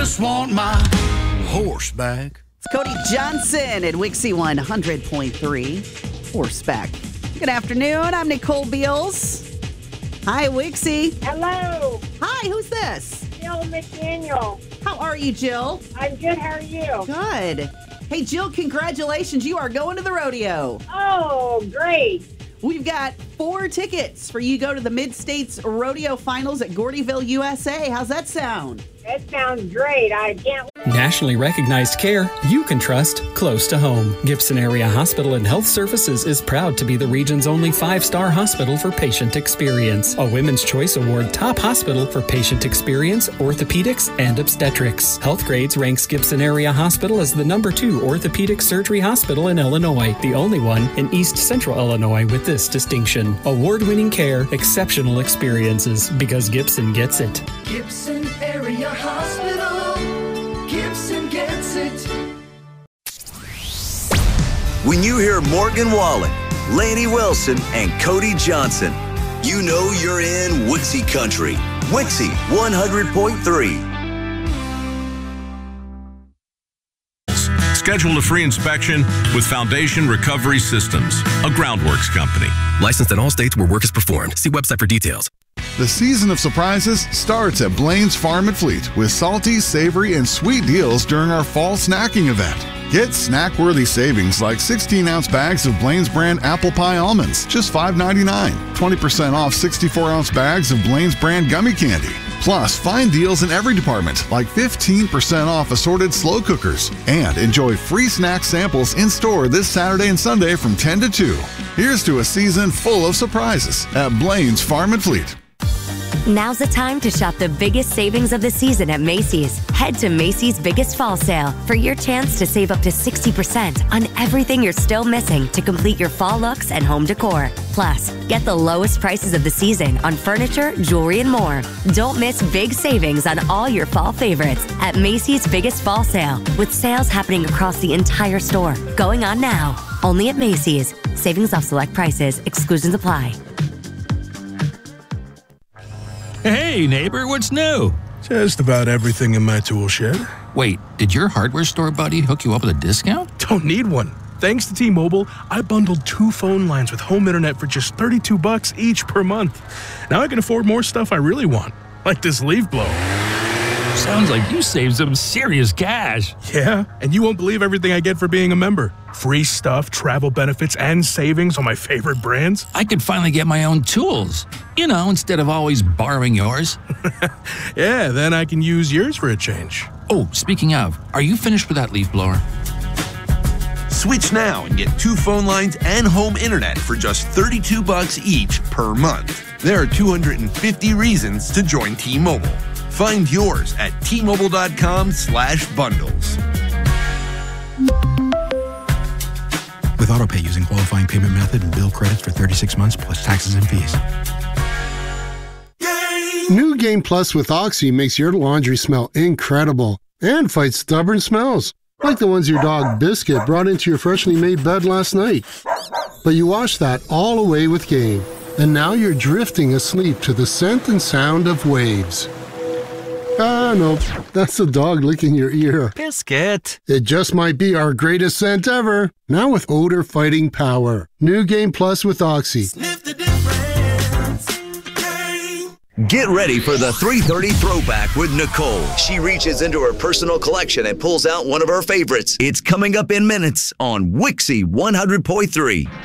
just want my horse back. It's Cody Johnson at Wixie 100.3. Horseback. Good afternoon. I'm Nicole Beals. Hi, Wixie. Hello. Hi, who's this? Jill McDaniel. How are you, Jill? I'm good. How are you? Good. Hey, Jill, congratulations. You are going to the rodeo. Oh, great. We've got 4 tickets for you to go to the Mid-States Rodeo Finals at Gordyville, USA. How's that sound? That sounds great. I can't. Nationally recognized care you can trust close to home. Gibson Area Hospital and Health Services is proud to be the region's only 5-star hospital for patient experience. A Women's Choice Award top hospital for patient experience, orthopedics, and obstetrics. Healthgrades ranks Gibson Area Hospital as the #2 orthopedic surgery hospital in Illinois, the only one in East Central Illinois with this distinction. Award-winning care, exceptional experiences, because Gibson gets it. Gibson Area Hospital. Gibson gets it. When you hear Morgan Wallen, Lainey Wilson, and Cody Johnson, you know you're in Wixie Country. Wixie 100.3. Schedule a free inspection with Foundation Recovery Systems, a groundworks company. Licensed in all states where work is performed. See website for details. The season of surprises starts at Blaine's Farm and Fleet with salty, savory, and sweet deals during our fall snacking event. Get snack-worthy savings like 16-ounce bags of Blaine's brand apple pie almonds, just $5.99. 20% off 64-ounce bags of Blaine's brand gummy candy. Plus, find deals in every department, like 15% off assorted slow cookers. And enjoy free snack samples in-store this Saturday and Sunday from 10 to 2. Here's to a season full of surprises at Blaine's Farm and Fleet. Now's the time to shop the biggest savings of the season at Macy's. Head to Macy's Biggest Fall Sale for your chance to save up to 60% on everything you're still missing to complete your fall looks and home decor. Plus, get the lowest prices of the season on furniture, jewelry, and more. Don't miss big savings on all your fall favorites at Macy's Biggest Fall Sale, with sales happening across the entire store. Going on now. Only at Macy's. Savings off select prices. Exclusions apply. Hey, neighbor, what's new? Just about everything in my tool shed. Wait, did your hardware store buddy hook you up with a discount? Don't need one. Thanks to T-Mobile, I bundled 2 phone lines with home internet for just $32 each per month. Now I can afford more stuff I really want, like this leaf blower. Sounds like you saved some serious cash. Yeah, and you won't believe everything I get for being a member. Free stuff, travel benefits, and savings on my favorite brands. I could finally get my own tools. You know, instead of always borrowing yours. Yeah, then I can use yours for a change. Oh, speaking of, are you finished with that leaf blower? Switch now and get 2 phone lines and home internet for just $32 each per month. There are 250 reasons to join T-Mobile. Find yours at T-Mobile.com/bundles. With AutoPay using qualifying payment method and bill credits for 36 months plus taxes and fees. New Game Plus with Oxy makes your laundry smell incredible and fights stubborn smells, like the ones your dog Biscuit brought into your freshly made bed last night. But you washed that all away with Game, and now you're drifting asleep to the scent and sound of waves. Ah, no, that's the dog licking your ear. Biscuit. It just might be our greatest scent ever. Now with odor-fighting power. New Game Plus with Oxy. Sniff the difference. Get ready for the 3:30 Throwback with Nicole. She reaches into her personal collection and pulls out one of her favorites. It's coming up in minutes on Wixie 100.3.